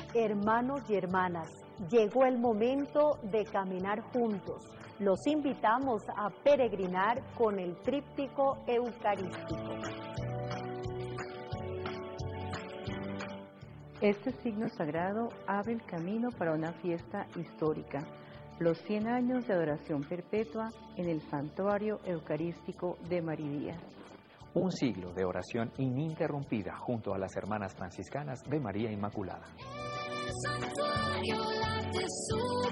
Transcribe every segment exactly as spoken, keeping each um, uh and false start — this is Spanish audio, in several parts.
Hermanos y hermanas, llegó el momento de caminar juntos. Los invitamos a peregrinar con el tríptico eucarístico. Este signo sagrado abre el camino para una fiesta histórica, los cien años de adoración perpetua en el Santuario Eucarístico de María. Un siglo de oración ininterrumpida junto a las hermanas franciscanas de María Inmaculada. El santuario late su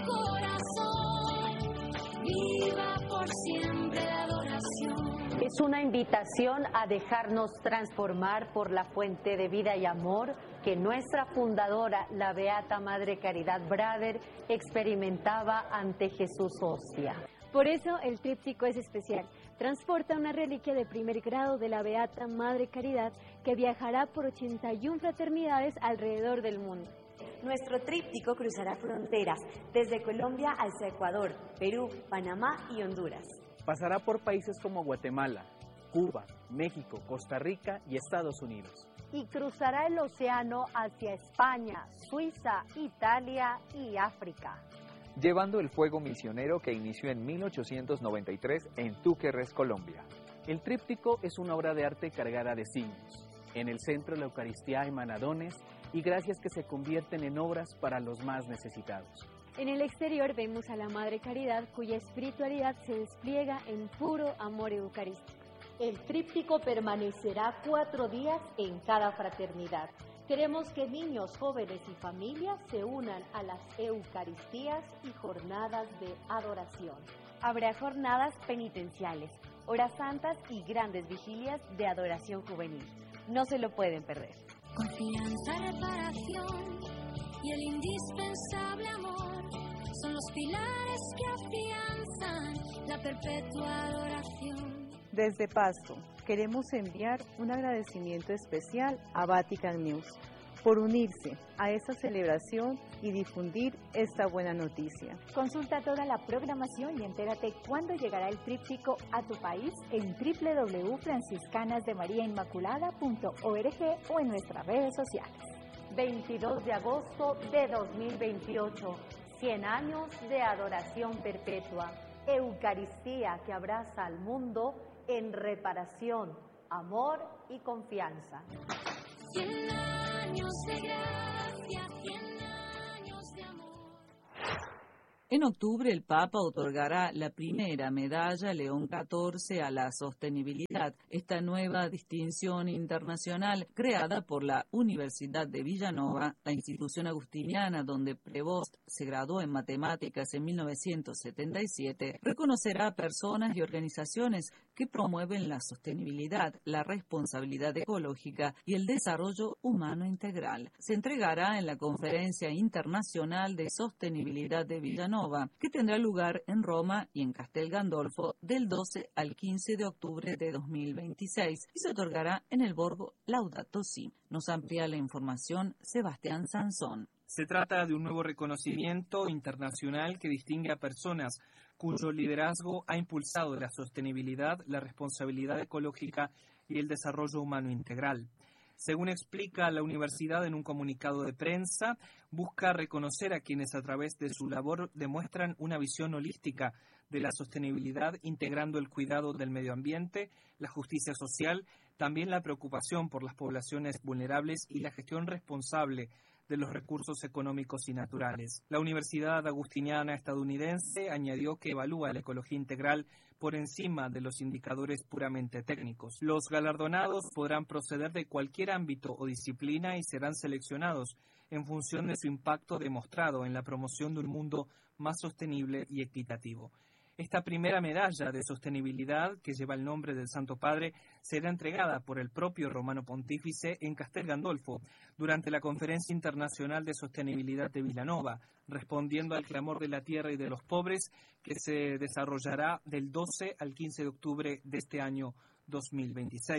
corazón, viva por siempre la adoración. Es una invitación a dejarnos transformar por la fuente de vida y amor que nuestra fundadora, la Beata Madre Caridad Brader, experimentaba ante Jesús Hostia. Por eso el tríptico es especial. Transporta una reliquia de primer grado de la Beata Madre Caridad que viajará por ochenta y una fraternidades alrededor del mundo. Nuestro tríptico cruzará fronteras desde Colombia hasta Ecuador, Perú, Panamá y Honduras. Pasará por países como Guatemala, Cuba, México, Costa Rica y Estados Unidos. Y cruzará el océano hacia España, Suiza, Italia y África. Llevando el fuego misionero que inició en mil ochocientos noventa y tres en Túquerres, Colombia. El tríptico es una obra de arte cargada de signos. En el centro la Eucaristía emana dones y gracias que se convierten en obras para los más necesitados. En el exterior vemos a la Madre Caridad, cuya espiritualidad se despliega en puro amor eucarístico. El tríptico permanecerá cuatro días en cada fraternidad. Queremos que niños, jóvenes y familias se unan a las Eucaristías y jornadas de adoración. Habrá jornadas penitenciales, horas santas y grandes vigilias de adoración juvenil. No se lo pueden perder. Confianza, reparación y el indispensable amor son los pilares que afianzan la perpetua adoración. Desde Pasto, queremos enviar un agradecimiento especial a Vatican News por unirse a esta celebración y difundir esta buena noticia. Consulta toda la programación y entérate cuándo llegará el tríptico a tu país en doble u doble u doble u punto franciscanas de maría inmaculada punto org o en nuestras redes sociales. veintidós de agosto de dos mil veintiocho, cien años de adoración perpetua, Eucaristía que abraza al mundo en reparación, amor y confianza. Cien años de gracia, cien años de amor. En octubre, el Papa otorgará la primera medalla León catorce a la sostenibilidad, esta nueva distinción internacional creada por la Universidad de Villanova, la institución agustiniana donde Prevost se graduó en matemáticas en mil novecientos setenta y siete, reconocerá a personas y organizaciones que promueven la sostenibilidad, la responsabilidad ecológica y el desarrollo humano integral. Se entregará en la Conferencia Internacional de Sostenibilidad de Villanova, que tendrá lugar en Roma y en Castel Gandolfo del doce al quince de octubre de dos mil veintiséis y se otorgará en el Borgo Laudato Si. Nos amplía la información Sebastián Sansón. Se trata de un nuevo reconocimiento internacional que distingue a personas cuyo liderazgo ha impulsado la sostenibilidad, la responsabilidad ecológica y el desarrollo humano integral. Según explica la universidad en un comunicado de prensa, busca reconocer a quienes a través de su labor demuestran una visión holística de la sostenibilidad, integrando el cuidado del medio ambiente, la justicia social, también la preocupación por las poblaciones vulnerables y la gestión responsable de los recursos económicos y naturales. La Universidad Agustiniana estadounidense añadió que evalúa la ecología integral por encima de los indicadores puramente técnicos. Los galardonados podrán proceder de cualquier ámbito o disciplina y serán seleccionados en función de su impacto demostrado en la promoción de un mundo más sostenible y equitativo. Esta primera medalla de sostenibilidad, que lleva el nombre del Santo Padre, será entregada por el propio Romano Pontífice en Castel Gandolfo durante la Conferencia Internacional de Sostenibilidad de Villanova, respondiendo al clamor de la tierra y de los pobres, que se desarrollará del doce al quince de octubre de este año dos mil veintiséis.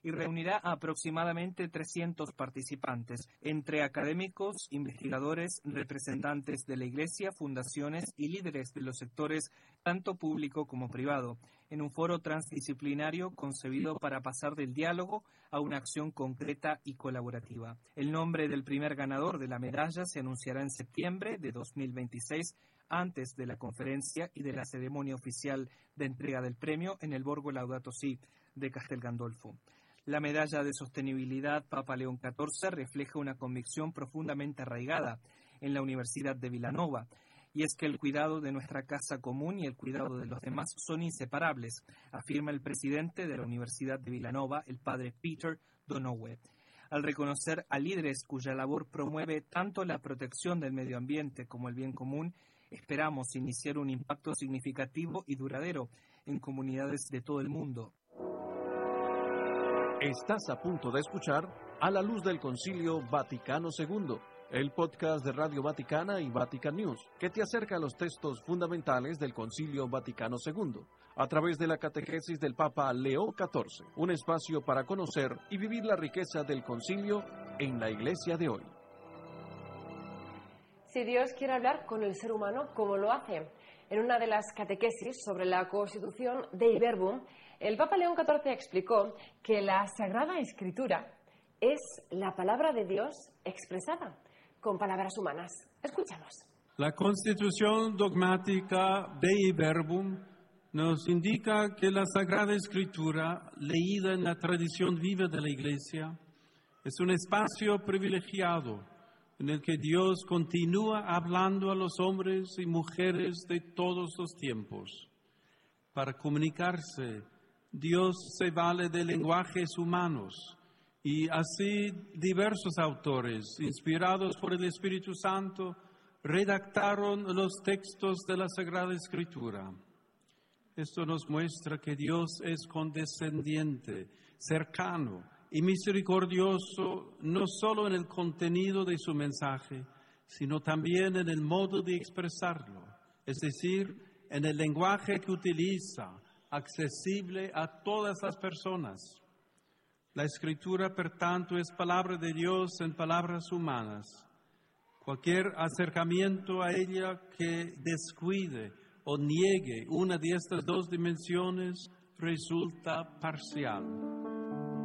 y reunirá a aproximadamente trescientos participantes, entre académicos, investigadores, representantes de la Iglesia, fundaciones y líderes de los sectores tanto público como privado, en un foro transdisciplinario concebido para pasar del diálogo a una acción concreta y colaborativa. El nombre del primer ganador de la medalla se anunciará en septiembre de dos mil veintiséis, antes de la conferencia y de la ceremonia oficial de entrega del premio en el Borgo Laudato Si de Castel Gandolfo. La medalla de sostenibilidad Papa León catorce refleja una convicción profundamente arraigada en la Universidad de Vilanova, y es que el cuidado de nuestra casa común y el cuidado de los demás son inseparables, afirma el presidente de la Universidad de Vilanova, el padre Peter Donoghue. Al reconocer a líderes cuya labor promueve tanto la protección del medio ambiente como el bien común, esperamos iniciar un impacto significativo y duradero en comunidades de todo el mundo. Estás a punto de escuchar A la Luz del Concilio Vaticano segundo, el podcast de Radio Vaticana y Vatican News, que te acerca a los textos fundamentales del Concilio Vaticano segundo, a través de la catequesis del Papa León catorce, un espacio para conocer y vivir la riqueza del concilio en la Iglesia de hoy. Si Dios quiere hablar con el ser humano, ¿cómo lo hace? En una de las catequesis sobre la Constitución Dei Verbum, el Papa León catorce explicó que la Sagrada Escritura es la palabra de Dios expresada con palabras humanas. Escuchamos. La Constitución dogmática Dei Verbum nos indica que la Sagrada Escritura, leída en la tradición viva de la Iglesia, es un espacio privilegiado en el que Dios continúa hablando a los hombres y mujeres de todos los tiempos. Para comunicarse, Dios se vale de lenguajes humanos, y así diversos autores, inspirados por el Espíritu Santo, redactaron los textos de la Sagrada Escritura. Esto nos muestra que Dios es condescendiente, cercano y misericordioso, no solo en el contenido de su mensaje, sino también en el modo de expresarlo, es decir, en el lenguaje que utiliza, accesible a todas las personas. La Escritura, por tanto, es palabra de Dios en palabras humanas. Cualquier acercamiento a ella que descuide o niegue una de estas dos dimensiones resulta parcial.